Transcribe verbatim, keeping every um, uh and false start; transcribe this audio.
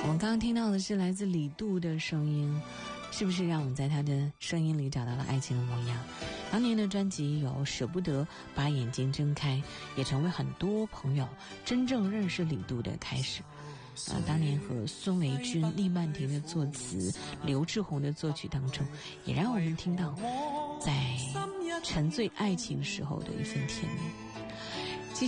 我们刚刚听到的是来自李杜的声音，是不是让我们在他的声音里找到了爱情的模样？当年的专辑有《舍不得把眼睛睁开》，也成为很多朋友真正认识李杜的开始。呃，当年和孙维军、厉曼婷的作词、刘志宏的作曲当中，也让我们听到在沉醉爱情时候的一份甜蜜。